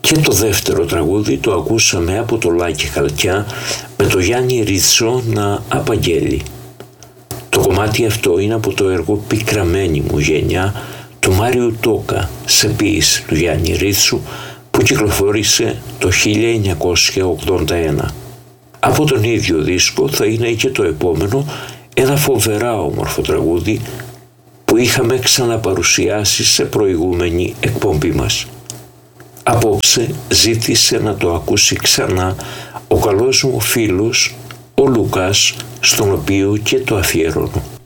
Και το δεύτερο τραγούδι το ακούσαμε από το Λάκη Χαλκιά με το Γιάννη Ρίτσο να απαγγέλει. Το κομμάτι αυτό είναι από το έργο «Πικραμένη μου γενιά» του Μάριου Τόκα σε ποίηση του Γιάννη Ρίτσου που κυκλοφόρησε το 1981. Από τον ίδιο δίσκο θα είναι και το επόμενο, ένα φοβερά όμορφο τραγούδι που είχαμε ξαναπαρουσιάσει σε προηγούμενη εκπομπή μας. Απόψε ζήτησε να το ακούσει ξανά ο καλός μου φίλος ο Λουκάς, στον οποίο και το αφιερώνω.